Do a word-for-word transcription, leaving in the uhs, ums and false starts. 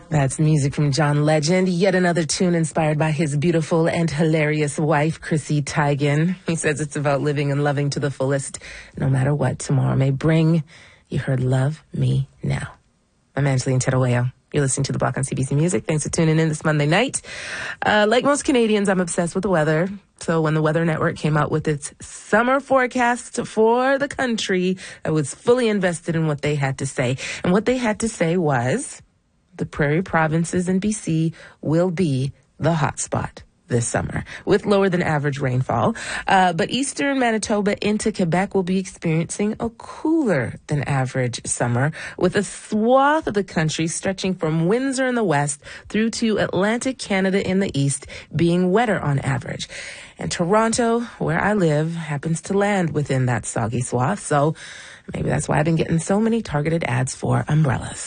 That's music from John Legend, yet another tune inspired by his beautiful and hilarious wife, Chrissy Teigen. He says it's about living and loving to the fullest, no matter what tomorrow may bring. You heard Love Me Now. I'm Angeline Terueo. You're listening to The Block on C B C Music. Thanks for tuning in this Monday night. Uh, like most Canadians, I'm obsessed with the weather. So when the Weather Network came out with its summer forecast for the country, I was fully invested in what they had to say. And what they had to say was the prairie provinces in B C will be the hotspot this summer, with lower than average rainfall. Uh, but eastern Manitoba into Quebec will be experiencing a cooler than average summer, with a swath of the country stretching from Windsor in the west through to Atlantic Canada in the east being wetter on average. And Toronto, where I live, happens to land within that soggy swath. So maybe that's why I've been getting so many targeted ads for umbrellas.